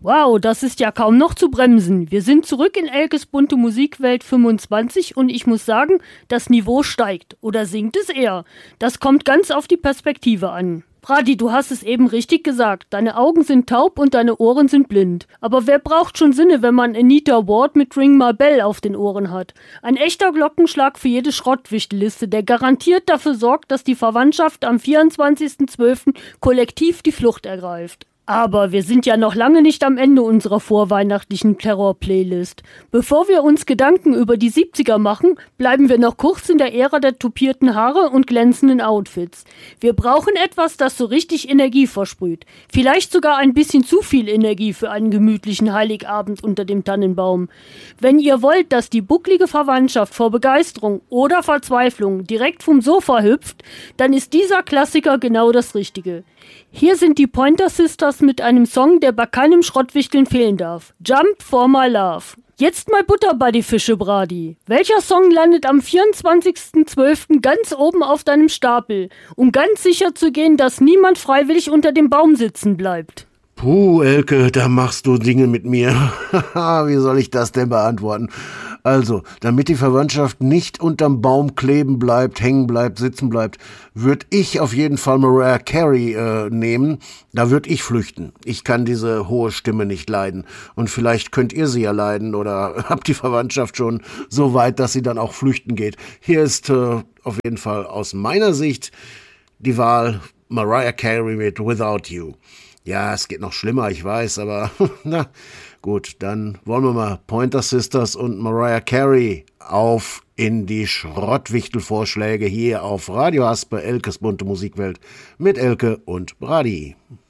Wow, das ist ja kaum noch zu bremsen. Wir sind zurück in Elkes bunte Musikwelt 25 und ich muss sagen, das Niveau steigt. Oder sinkt es eher? Das kommt ganz auf die Perspektive an. Brady, du hast es eben richtig gesagt. Deine Augen sind taub und deine Ohren sind blind. Aber wer braucht schon Sinne, wenn man Anita Ward mit Ring My Bell auf den Ohren hat? Ein echter Glockenschlag für jede Schrottwichteliste, der garantiert dafür sorgt, dass die Verwandtschaft am 24.12. kollektiv die Flucht ergreift. Aber wir sind ja noch lange nicht am Ende unserer vorweihnachtlichen Terror-Playlist. Bevor wir uns Gedanken über die 70er machen, bleiben wir noch kurz in der Ära der tupierten Haare und glänzenden Outfits. Wir brauchen etwas, das so richtig Energie versprüht. Vielleicht sogar ein bisschen zu viel Energie für einen gemütlichen Heiligabend unter dem Tannenbaum. Wenn ihr wollt, dass die bucklige Verwandtschaft vor Begeisterung oder Verzweiflung direkt vom Sofa hüpft, dann ist dieser Klassiker genau das Richtige. Hier sind die Pointer Sisters mit einem Song, der bei keinem Schrottwichteln fehlen darf. Jump for my love. Jetzt mal Butter bei die Fische, Brady. Welcher Song landet am 24.12. ganz oben auf deinem Stapel, um ganz sicher zu gehen, dass niemand freiwillig unter dem Baum sitzen bleibt? Puh, Elke, da machst du Dinge mit mir. Wie soll ich das denn beantworten? Also, damit die Verwandtschaft nicht unterm Baum kleben bleibt, hängen bleibt, sitzen bleibt, würde ich auf jeden Fall Mariah Carey nehmen. Da würde ich flüchten. Ich kann diese hohe Stimme nicht leiden. Und vielleicht könnt ihr sie ja leiden oder habt die Verwandtschaft schon so weit, dass sie dann auch flüchten geht. Hier ist auf jeden Fall aus meiner Sicht die Wahl Mariah Carey mit Without You. Ja, es geht noch schlimmer, ich weiß, aber na gut, dann wollen wir mal Pointer Sisters und Mariah Carey auf in die Schrottwichtelvorschläge hier auf Radio Haspe, Elkes bunte Musikwelt mit Elke und Brady.